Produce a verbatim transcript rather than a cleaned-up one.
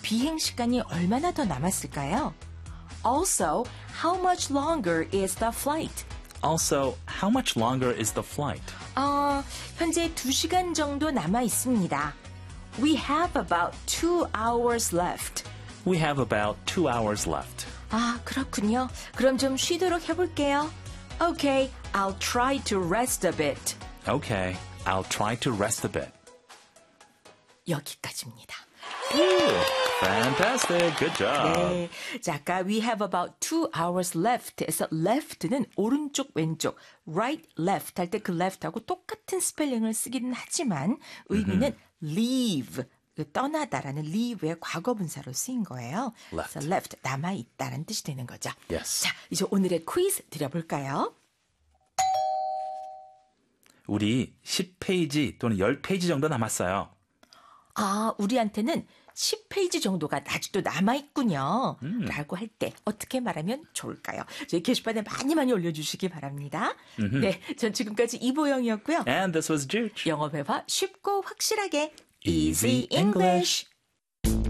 비행 시간이 얼마나 더 남았을까요? Also, how much longer is the flight? Also, how much longer is the flight? 어, 현재 두 시간 정도 남아 있습니다. We have about two hours left. We have about two hours left. 아, 그렇군요. 그럼 좀 쉬도록 해볼게요. Okay, I'll try to rest a bit. Okay, I'll try to rest a bit. 여기까지입니다. Fantastic. Good job. 네. 자, 아까 we have about two hours left 에서 left는 오른쪽, 왼쪽, right, left 할 때 그 left하고 똑같은 스펠링을 쓰기는 하지만 의미는 leave, 떠나다라는 leave의 과거분사로 쓰인 거예요. Left. 그래서 left, 남아있다라는 뜻이 되는 거죠. Yes. 자, 이제 오늘의 퀴즈 드려볼까요? 우리 십 페이지 또는 십 페이지 정도 남았어요. 아, 우리한테는 십 페이지 정도가 아직도 남아있군요. 음. 라고 할 때 어떻게 말하면 좋을까요? 저희 게시판에 많이 많이 올려주시기 바랍니다. 음흠. 네, 전 지금까지 이보영이었고요. And this was Jude. 영어 회화 쉽고 확실하게 Easy English.